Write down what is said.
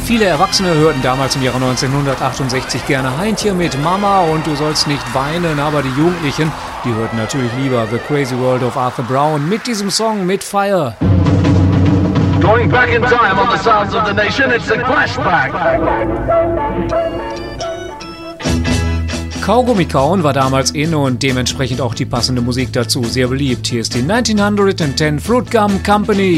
Viele Erwachsene hörten damals im Jahre 1968 gerne Heintje mit Mama und Du sollst nicht weinen, aber die Jugendlichen, die hörten natürlich lieber The Crazy World of Arthur Brown mit diesem Song mit Fire. Going back in time on the sounds of the nation, it's a flashback. Kaugummi kauen war damals in und dementsprechend auch die passende Musik dazu sehr beliebt. Hier ist die 1910 Fruit Gum Company.